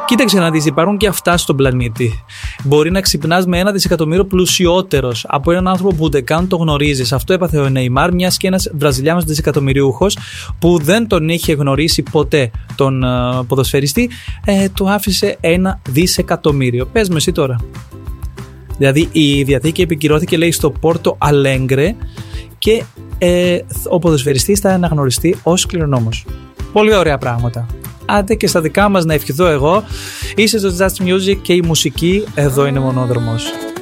Κοίταξε να δεις, υπάρχουν και αυτά στον πλανήτη. Μπορεί να ξυπνάς με 1 δισεκατομμύριο πλουσιότερος από έναν άνθρωπο που ούτε καν το γνωρίζεις. Αυτό έπαθε ο Νεϊμάρ, μιας και ένας Βραζιλιάνος δισεκατομμυριούχος που δεν τον είχε γνωρίσει ποτέ τον ποδοσφαιριστή, του άφησε 1 δισεκατομμύριο. Πες μου εσύ τώρα. Δηλαδή η διαθήκη επικυρώθηκε, λέει, στο Πόρτο Αλέγκρε και ο ποδοσφαιριστής θα αναγνωριστεί ως κληρονόμος. Πολύ ωραία πράγματα. Άντε και στα δικά μας να ευχηθώ εγώ. Είσαι στο Just Music και η μουσική εδώ είναι μονόδρομος.